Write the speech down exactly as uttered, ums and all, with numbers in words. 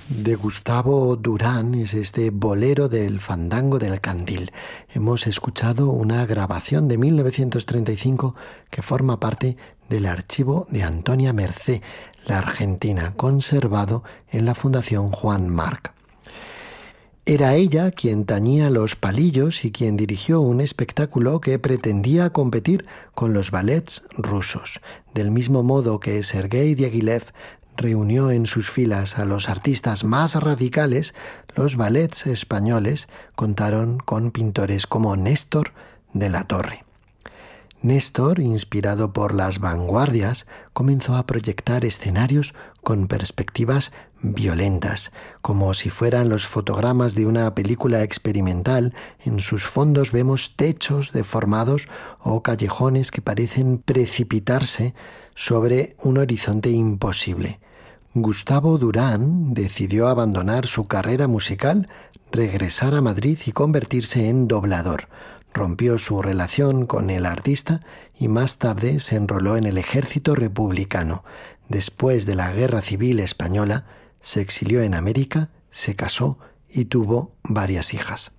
De Gustavo Durán es este bolero del Fandango del Candil. Hemos escuchado una grabación de mil novecientos treinta y cinco que forma parte del archivo de Antonia Mercé, la argentina, conservado en la Fundación Juan Marc. Era ella quien tañía los palillos y quien dirigió un espectáculo que pretendía competir con los ballets rusos, del mismo modo que Sergei Diaghilev reunió en sus filas a los artistas más radicales. Los ballets españoles contaron con pintores como Néstor de la Torre. Néstor, inspirado por las vanguardias, comenzó a proyectar escenarios con perspectivas violentas, como si fueran los fotogramas de una película experimental. En sus fondos vemos techos deformados o callejones que parecen precipitarse sobre un horizonte imposible. Gustavo Durán decidió abandonar su carrera musical, regresar a Madrid y convertirse en doblador. Rompió su relación con el artista y más tarde se enroló en el ejército republicano. Después de la Guerra Civil Española, se exilió en América, se casó y tuvo varias hijas.